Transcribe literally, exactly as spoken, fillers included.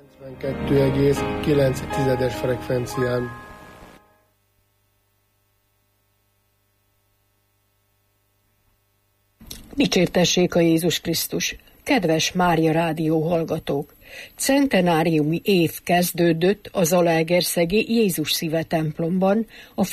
kilencvenkettő egész kilenc frekvencián. Dicsértessék a Jézus Krisztus! Kedves Mária Rádió hallgatók! Centenáriumi év kezdődött a zalaegerszegi Jézus Szíve templomban, a